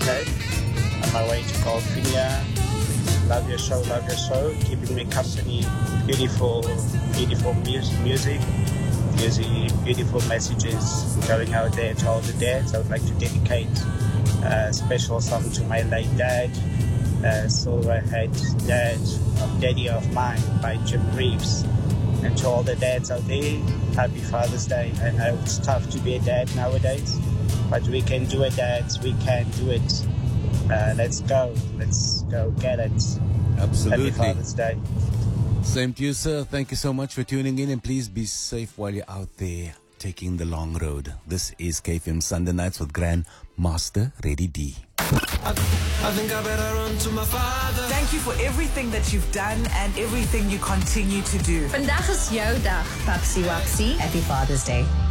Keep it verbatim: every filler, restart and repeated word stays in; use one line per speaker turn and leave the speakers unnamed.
okay? On my way to Golfinia. Love your show, love your show. Keeping me company. Beautiful, beautiful music, music, music, beautiful messages going out there to all the dads. I would like to dedicate a special song to my late dad, uh, Silverhead Dad, of Daddy of Mine by Jim Reeves. And to all the dads out there, happy Father's Day. I know it's tough to be a dad nowadays, but we can do it, dads. We can do it. Uh, let's go. Let's go get it.
Absolutely.
Happy Father's Day.
Same to you, sir. Thank you so much for tuning in, and please be safe while you're out there taking the long road. This is K F M Sunday Nights with Grandmaster Reddy D.
I, I think I better run to my father.
Thank you for everything that you've done and everything you continue to do.
Vandaag is jouw dag, Papsi Wapsi. Happy Father's Day.